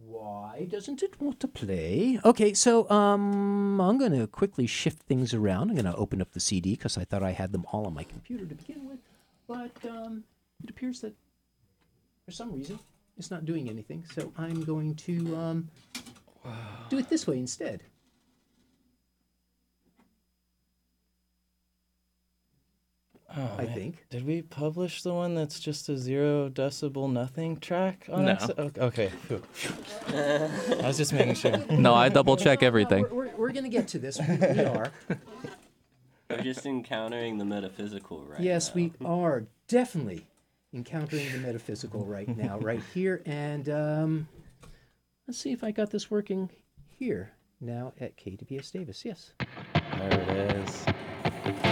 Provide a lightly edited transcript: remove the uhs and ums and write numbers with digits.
Why doesn't it want to play? Okay, so I'm going to quickly shift things around. I'm going to open up the CD because I thought I had them all on my computer to begin with. But it appears that for some reason it's not doing anything. So I'm going to do it this way instead. Oh, I man. think. Did we publish the one that's just a 0 decibel nothing track on No. Okay. Phew. I was just making sure. No, I double check everything. We're going to get to this. We are. We're just encountering the metaphysical right Yes, now. we are definitely encountering the metaphysical right now, right here. And let's see if I got this working here now at KWS Davis. Yes. There it is.